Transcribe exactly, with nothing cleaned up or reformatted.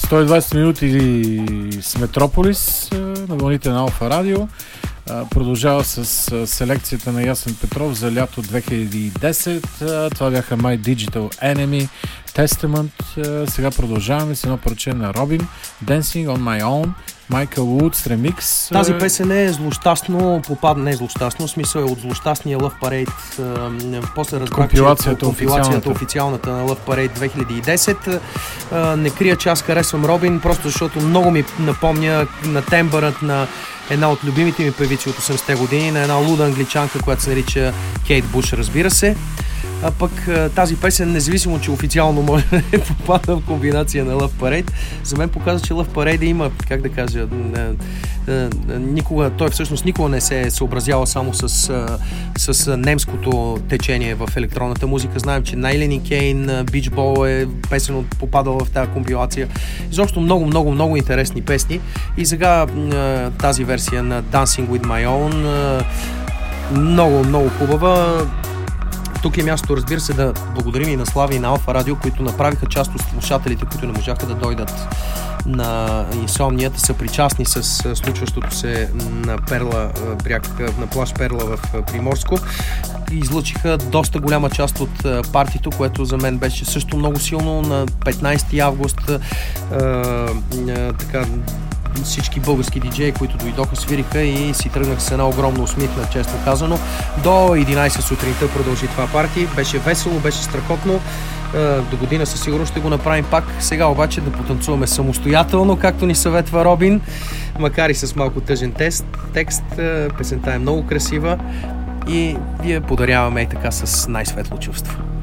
сто и двайсет минути с Метрополис на вълните на Алфа Радио. Продължава с селекцията на Ясен Петров за лято две хиляди и десет. Това бяха My Digital Enemy, Testament. Сега продължаваме с едно парче на Робин, Dancing on My Own, Майкъл Уудс ремикс. Тази песен е злощастно, попадна, не е злощастно, в смисъл е от злощастния Love Parade. После разбрах, компилацията, че компилацията официалната на Love Parade две хиляди и десет. Не крия, че аз харесвам Робин, просто защото много ми напомня на тембърът на една от любимите ми певици от осемдесетте години, на една луда англичанка, която се нарича Кейт Буш, разбира се. А пък тази песен, независимо, че официално може да е попада в комбинация на Love Parade, за мен показва, че Love Parade има, как да кажа, никога, той всъщност никога не се е съобразява само с, с немското течение в електронната музика. Знаем, че Найлен Кейн, Beach Ball е песен попадала в тази комбинация. Изобщо много, много, много интересни песни. И сега тази версия на Dancing with My Own много, много хубава. Тук е място, разбира се, да благодарим и на Слави и на Алфа Радио, които направиха част от слушателите, които не можаха да дойдат на инсомнията, са причастни с случващото се на Перла бряг, на плаж Перла в Приморско. Излъчиха доста голяма част от партито, което за мен беше също много силно. На петнайсети август а, а, така всички български диджеи, които дойдоха, свириха и си тръгнах с една огромна усмивка, честно казано. До единайсет сутринта продължи това парти. Беше весело, беше страхотно. До година със сигурност ще го направим пак. Сега обаче да потанцуваме самостоятелно, както ни съветва Робин, макар и с малко тъжен тест, текст. Песента е много красива и вие подаряваме и така с най-светло чувство.